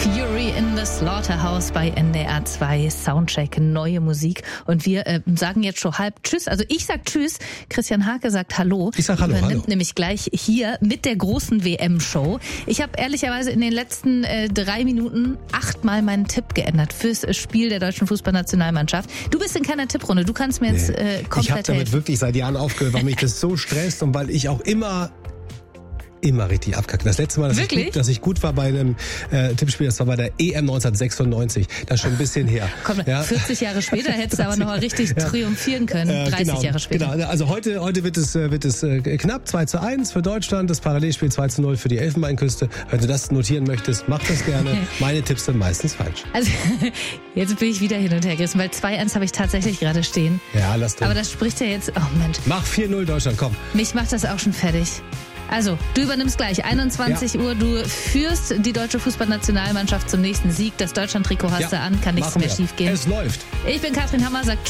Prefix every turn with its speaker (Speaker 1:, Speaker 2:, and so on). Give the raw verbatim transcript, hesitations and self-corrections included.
Speaker 1: Fury in the Slaughterhouse bei N D R zwei, Soundcheck, neue Musik. Und wir äh, sagen jetzt schon halb Tschüss. Also ich sag Tschüss, Christian Hake sagt Hallo.
Speaker 2: Ich sag Hallo,
Speaker 1: Übernimmt
Speaker 2: hallo.
Speaker 1: nämlich gleich hier mit der großen W M-Show. Ich habe ehrlicherweise in den letzten äh, drei Minuten achtmal meinen Tipp geändert fürs Spiel der deutschen Fußballnationalmannschaft. Du bist in keiner Tipprunde, du kannst mir jetzt äh, komplett
Speaker 2: Ich habe damit
Speaker 1: helfen.
Speaker 2: wirklich seit Jahren aufgehört, weil mich das so stresst und weil ich auch immer... immer richtig abkacke. Das letzte Mal, dass ich, gut, dass ich gut war bei einem äh, Tippspiel, das war bei der E M neunzehnhundertsechsundneunzig. Das ist schon ein bisschen her.
Speaker 1: Komm, ja. vierzig Jahre später hättest du aber noch mal richtig ja. triumphieren können.
Speaker 2: Äh,
Speaker 1: dreißig
Speaker 2: genau,
Speaker 1: Jahre später.
Speaker 2: Genau. Also heute, heute wird es, wird es äh, knapp zwei zu eins für Deutschland. Das Parallelspiel zwei zu null für die Elfenbeinküste. Wenn du das notieren möchtest, mach das gerne. Meine Tipps sind meistens falsch.
Speaker 1: Also jetzt bin ich wieder hin und her gerissen, weil zwei eins habe ich tatsächlich gerade stehen.
Speaker 2: Ja, lass drin.
Speaker 1: Aber das spricht ja jetzt... Oh Mensch.
Speaker 2: Mach vier null Deutschland, komm.
Speaker 1: Mich macht das auch schon fertig. Also, du übernimmst gleich. einundzwanzig ja. Uhr, du führst die deutsche Fußballnationalmannschaft zum nächsten Sieg. Das Deutschland-Trikot hast ja. du an, kann nichts mehr schief gehen.
Speaker 2: Es läuft.
Speaker 1: Ich bin Katrin Hammer, sagt Tschüss.